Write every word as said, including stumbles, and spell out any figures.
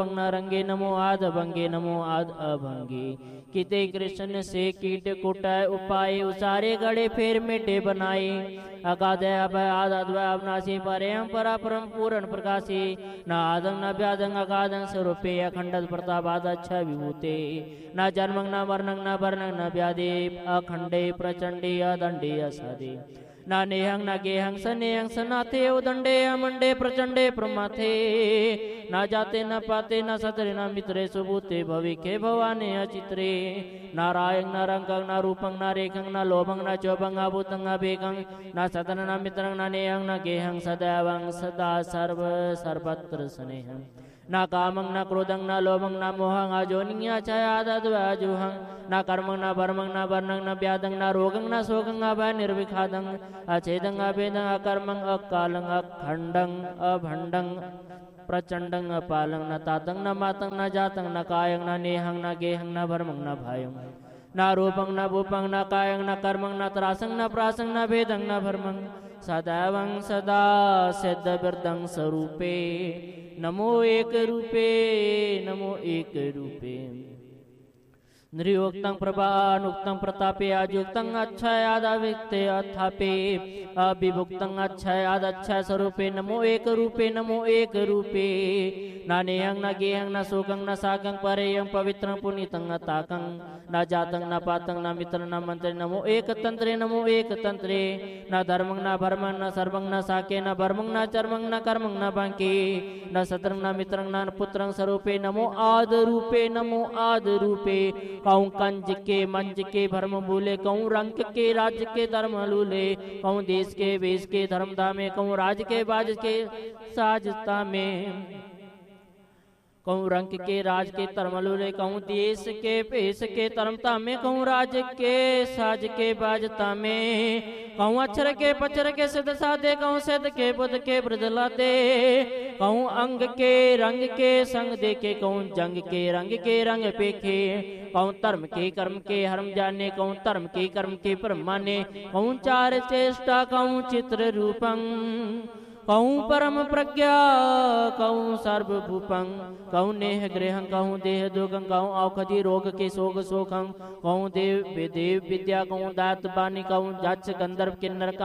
न रंगे नमो आद भंगे नमो आद अभंगे। किते कृष्ण से कीट कुटाय उपाय उसारे गड़े फेर मेटे बनाए। अगाधय अभय आद अद्वय अविनाशी परम परा परम पूर्ण प्रकाशी। न आदं न व्यादं अगाधं स्वरूपे अखंड प्रताप आद अच्छा विभूते। न जन्मं न वर्णं न वर्णं न व्याधि अखंडे प्रचंडे अदंडे असादे। न नेहं न गेहं सनेहं सनाथे उदंडे अमंडे प्रचंडे प्रमाथे। न जाते न पाते न सतरे न मित्रे सुभूते भविके भवाने अचित्रे। नारायण न रंगं न रूपं न रेखं न लोभं न चोभं अभूतं अभेकं। न सतन न मित्रं न नेहं न गेहं सदैवं सदा सर्व सर्वत्र स्नेहं। न कामं न क्रोधं न लोभं न मोहं अजोनिया छयादद्वजुहं। न कर्मं न वर्मं न वर्णं न व्याधं न रोगं न शोकं अभय निर्विखादं। अछेदं अभेदं अकर्मं अकालं अखंडं अभंडं प्रचंडं अपालं। न तातं न मातं न जातं न कायं न नेहं न गेहं न भर्मं न भायं। न रूपं न भूपं न कायं न कर्मं न त्रासं न प्रासं न भेदं न भर्मं। सदैवं सदा सिद्धवृद्धं स्वरूपे नमो एक रूपे नमो एक रूपे। नृयोक्तं प्रभानुक्तं प्रतापे अजुक्तं अच्छायादाविक्ते अथापे। अभिभुक्तं अच्छायादच्छाय स्वरूपे नमो एक रूपे नमो एक रूपे। न नेहं न गेहं न शोकं न साकं परेयं पवित्रं पुनीतं अताकं। न जातं न पातं न मित्रं न मंत्रे नमो एक तंत्रे नमो एक तंत्रे। न धर्मं न भर्मं न सर्वं न साके न भर्मं न चर्मं न कर्मं न बांके। न सत्रं न मित्रं न पुत्रं स्वरूपे नमो आद रूपे नमो आद रूपे। कहूँ कंज के मंज के भरम भूले कहूँ रंग के राज्य के धर्म लूले। कहूँ देश के वेश के धर्मता में कहूँ राज के बाज के साजता में। कहूँ रंग के राज के तरमलूले कहूँ देश के पेश के तरमता में। कहूँ राज के साज के बाजता में। कहूँ अक्षर के पचर के सिद्ध साधे कहूँ सिद्ध के बुद्ध के बृदलाते। कहूँ अंग के रंग के संग देखे कहूँ जंग के रंग के रंग पेखे। कहूँ धर्म के कर्म के हरम जाने कहूँ धर्म के कर्म के परम माने। कहूँ चार चेष्टा कहूँ चित्र रूपं। कहूँ परम प्रज्ञा कहूँ सर्वभूपं। कहूँ नेह गृहं कहूँ देह दुगं। कहूँ औषधि रोग के शोक शोकं। कहूँ देव देव विद्या कहूँ दात बानी। कहूँ जक्ष गंधर्व किन्नर